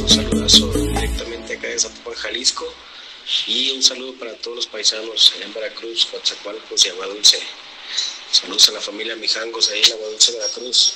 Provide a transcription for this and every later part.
saludazo directamente acá de Zapopan, Jalisco, y un saludo para todos los paisanos allá en Veracruz, Coatzacoalcos y Agua Dulce. Saludos a la familia Mijangos ahí en Agua Dulce, Veracruz.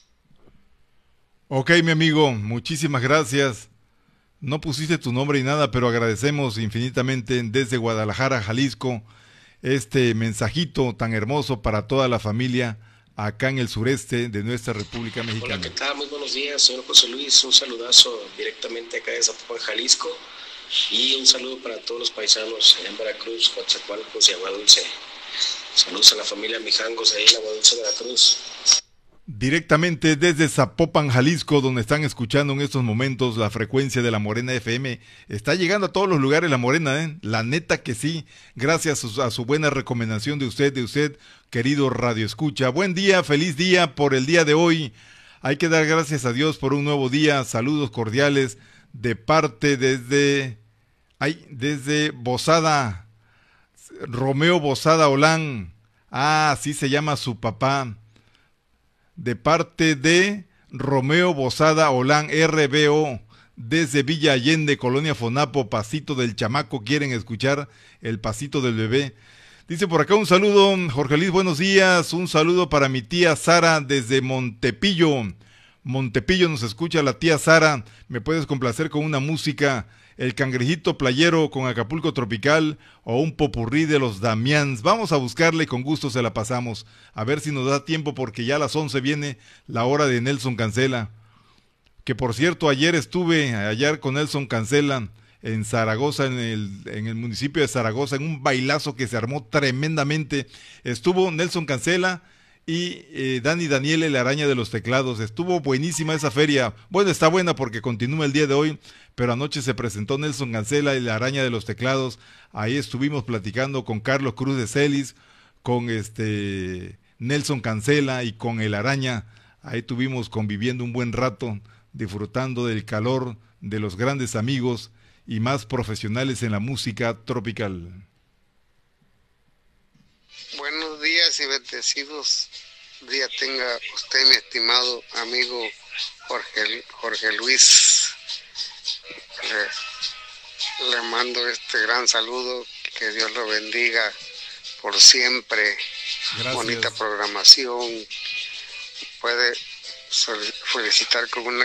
Ok, mi amigo, muchísimas gracias. No pusiste tu nombre y nada, pero agradecemos infinitamente desde Guadalajara, Jalisco, este mensajito tan hermoso para toda la familia acá en el sureste de nuestra República Mexicana. Hola, ¿qué tal? Muy buenos días, señor José Luis. Un saludazo directamente acá de Zapopan, Jalisco, y un saludo para todos los paisanos allá en Veracruz, Coatzacoalcos y Agua Dulce. Saludos a la familia Mijangos ahí en Agua Dulce, Veracruz. Directamente desde Zapopan, Jalisco, donde están escuchando en estos momentos la frecuencia de La Morena FM. Está llegando a todos los lugares La Morena, ¿eh? La neta que sí, gracias a su buena recomendación de usted, querido Radio Escucha. Buen día, feliz día por el día de hoy. Hay que dar gracias a Dios por un nuevo día. Saludos cordiales de parte desde Bozada, Romeo Bozada Olán. Ah, así se llama su papá. De parte de Romeo Bozada Olán, RBO, desde Villa Allende, Colonia Fonapo, Pasito del Chamaco. Quieren escuchar el pasito del bebé. Dice por acá un saludo, Jorge Luis, buenos días. Un saludo para mi tía Sara desde Montepillo. Montepillo nos escucha la tía Sara. ¿Me puedes complacer con una música? El Cangrejito Playero con Acapulco Tropical o un popurrí de los Damians. Vamos a buscarle y con gusto se la pasamos. A ver si nos da tiempo, porque ya a las 11 viene la hora de Nelson Cancela. Que por cierto, ayer estuve con Nelson Cancela en Zaragoza, en el municipio de Zaragoza, en un bailazo que se armó tremendamente. Estuvo Nelson Cancela y Dani Daniele, la araña de los teclados. Estuvo buenísima esa feria. Bueno, está buena porque continúa el día de hoy, pero anoche se presentó Nelson Cancela y la araña de los teclados. Ahí estuvimos platicando con Carlos Cruz de Celis, con Nelson Cancela y con el araña. Ahí estuvimos conviviendo un buen rato, disfrutando del calor de los grandes amigos y más profesionales en la música tropical. Buenos días y bendecidos día tenga usted, mi estimado amigo Jorge Luis. Le mando este gran saludo, que Dios lo bendiga por siempre. Gracias. Bonita programación. Puede felicitar con una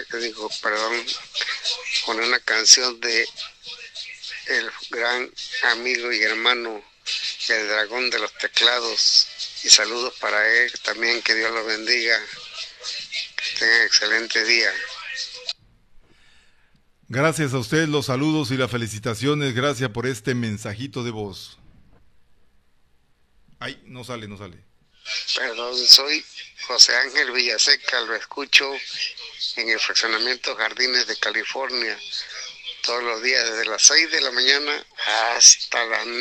canción de el gran amigo y hermano, el dragón de los teclados, y saludos para él también, que Dios lo bendiga, que tenga excelente día. Gracias a usted, los saludos y las felicitaciones, gracias por este mensajito de voz. Ay, no sale. Perdón, soy José Ángel Villaseca, lo escucho en el fraccionamiento Jardines de California, todos los días desde las 6 de la mañana hasta las